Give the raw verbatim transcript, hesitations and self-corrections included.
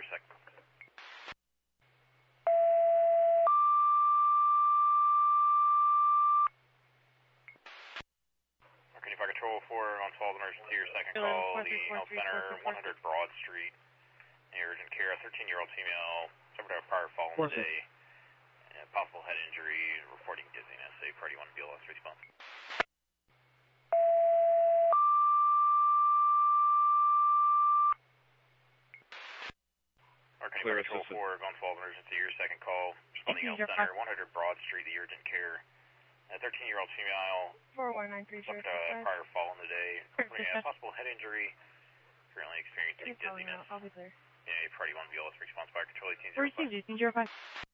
your second. Marquette Fire Control four on twelve emergency, your second call, the health center, one hundred Broad Street. The urgent care, a thirteen-year-old female suffered a prior fall in the day. Uh, possible head injury, reporting dizziness. A party one B L S response. Marquette Fire Control four on twelve emergency, your second call. Responding health center, one hundred Broad Street, the urgent care. A thirteen-year-old female four one nine three zero suffered a prior fall in the day. Reporting a possible head injury. Currently experiencing dizziness. I'll be there. Yeah, party one B L S response by control eighteen zero five.